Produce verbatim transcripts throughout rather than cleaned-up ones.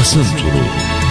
Basın Turu.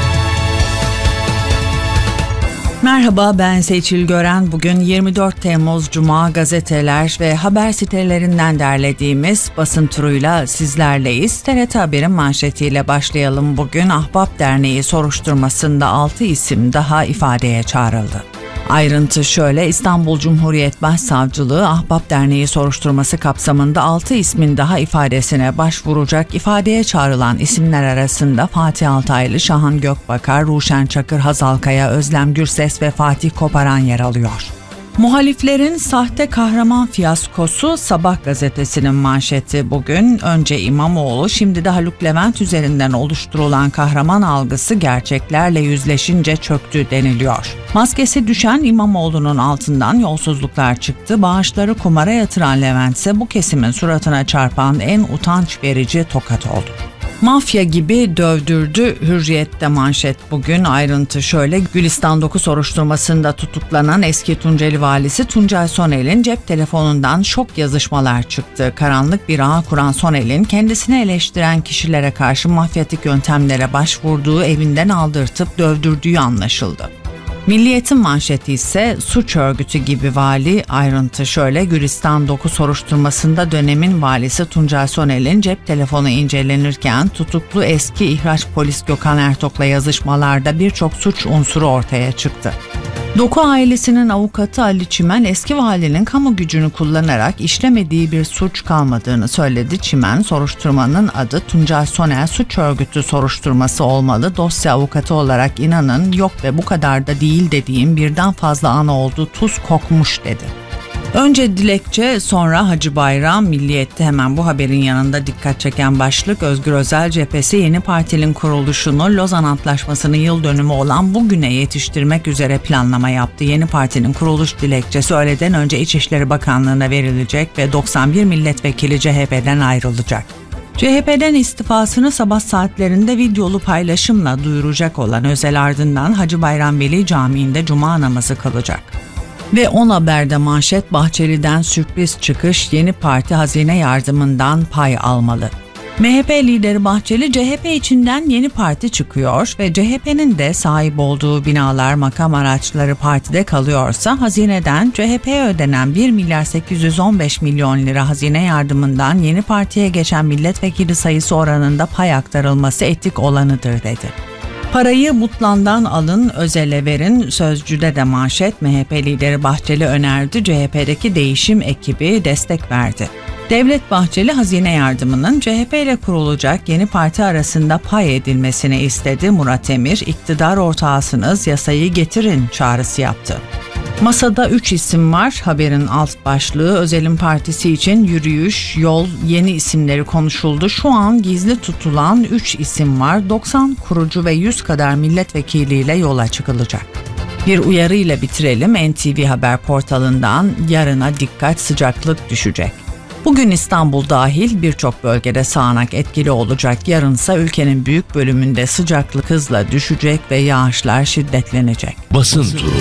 Merhaba, ben Seçil Gören. Bugün yirmi dört Temmuz Cuma, gazeteler ve haber sitelerinden derlediğimiz basın turuyla sizlerleyiz. T R T Haber'in manşetiyle başlayalım bugün. Ahbap Derneği soruşturmasında altı isim daha ifadeye çağrıldı. Ayrıntı şöyle: İstanbul Cumhuriyet Başsavcılığı Ahbap Derneği soruşturması kapsamında altı ismin daha ifadesine başvuracak. İfadeye çağrılan isimler arasında Fatih Altaylı, Şahan Gökbakar, Ruşen Çakır, Hazal Kaya, Özlem Gürses ve Fatih Koparan yer alıyor. Muhaliflerin sahte kahraman fiyaskosu Sabah gazetesinin manşeti bugün. Önce İmamoğlu, şimdi de Haluk Levent üzerinden oluşturulan kahraman algısı gerçeklerle yüzleşince çöktü deniliyor. Maskesi düşen İmamoğlu'nun altından yolsuzluklar çıktı. Bağışları kumara yatıran Levent ise bu kesimin suratına çarpan en utanç verici tokat oldu. Mafya gibi dövdürdü Hürriyet'te manşet bugün. Ayrıntı şöyle: Gülistan dokuz soruşturmasında tutuklanan eski Tunceli valisi Tuncay Sonel'in cep telefonundan şok yazışmalar çıktı. Karanlık bir ağ kuran Sonel'in kendisini eleştiren kişilere karşı mafyatik yöntemlere başvurduğu, evinden aldırtıp dövdürdüğü anlaşıldı. Milliyet'in manşeti ise suç örgütü gibi vali. Ayrıntı şöyle: Gülistan dokuz soruşturmasında dönemin valisi Tuncay Sonel'in cep telefonu incelenirken tutuklu eski İhraç Polis Gökhan Ertok'la yazışmalarda birçok suç unsuru ortaya çıktı. Doku ailesinin avukatı Ali Çimen, eski valinin kamu gücünü kullanarak işlemediği bir suç kalmadığını söyledi. Çimen, soruşturmanın adı Tuncay Sonel Suç Örgütü soruşturması olmalı. Dosya avukatı olarak inanın yok ve bu kadar da değil dediğim birden fazla an oldu, tuz kokmuş dedi. Önce dilekçe, sonra Hacı Bayram. Milliyet'te hemen bu haberin yanında dikkat çeken başlık: Özgür Özel cephesi yeni partinin kuruluşunu Lozan Antlaşması'nın yıl dönümü olan bugüne yetiştirmek üzere planlama yaptı. Yeni partinin kuruluş dilekçesi öğleden önce İçişleri Bakanlığı'na verilecek ve doksan bir milletvekili C H P'den ayrılacak. C H P'den istifasını sabah saatlerinde videolu paylaşımla duyuracak olan Özel ardından Hacı Bayram Veli Camii'nde cuma namazı kılacak. Ve On Haber'de manşet: Bahçeli'den sürpriz çıkış, yeni parti hazine yardımından pay almalı. M H P lideri Bahçeli, C H P içinden yeni parti çıkıyor ve C H P'nin de sahip olduğu binalar, makam araçları partide kalıyorsa hazineden C H P'ye ödenen bir milyar sekiz yüz on beş milyon lira hazine yardımından yeni partiye geçen milletvekili sayısı oranında pay aktarılması etik olanıdır dedi. Parayı Mutlan'dan alın, Özel'e verin. Sözcü'de de manşet: M H P lideri Bahçeli önerdi, C H P'deki değişim ekibi destek verdi. Devlet Bahçeli hazine yardımının C H P ile kurulacak yeni parti arasında pay edilmesini istedi. Murat Emir, iktidar ortağısınız, yasayı getirin çağrısı yaptı. Masada üç isim var. Haberin alt başlığı: Özel'in partisi için yürüyüş, yol, yeni isimleri konuşuldu. Şu an gizli tutulan üç isim var. doksan kurucu ve yüz kadar milletvekiliyle yola çıkılacak. Bir uyarıyla bitirelim. N T V Haber portalından: yarına dikkat, sıcaklık düşecek. Bugün İstanbul dahil birçok bölgede sağanak etkili olacak. Yarınsa ülkenin büyük bölümünde sıcaklık hızla düşecek ve yağışlar şiddetlenecek. Basın Turu.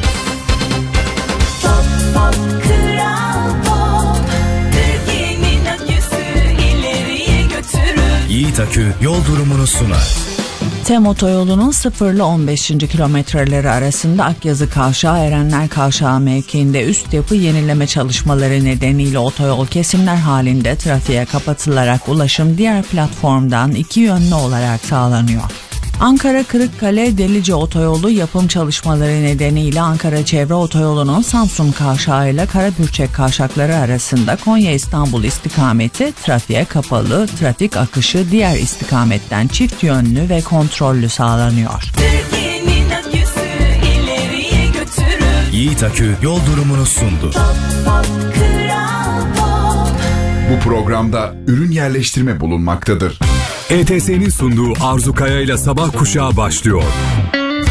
Yiğit Akü yol durumunu sunar. TEM otoyolunun sıfır ile on beşinci kilometreleri arasında Akyazı Kavşağı Erenler Kavşağı mevkiinde üst yapı yenileme çalışmaları nedeniyle otoyol kesimler halinde trafiğe kapatılarak ulaşım diğer platformdan iki yönlü olarak sağlanıyor. Ankara Kırıkkale Delice otoyolu yapım çalışmaları nedeniyle Ankara Çevre Otoyolu'nun Samsun Kavşağı ile Karabürçek Kavşakları arasında Konya İstanbul istikameti trafiğe kapalı, trafik akışı diğer istikametten çift yönlü ve kontrollü sağlanıyor. Yiğit Akü yol durumunu sundu. Bu programda ürün yerleştirme bulunmaktadır. E T S'nin sunduğu Arzu Kaya ile Sabah Kuşağı başlıyor.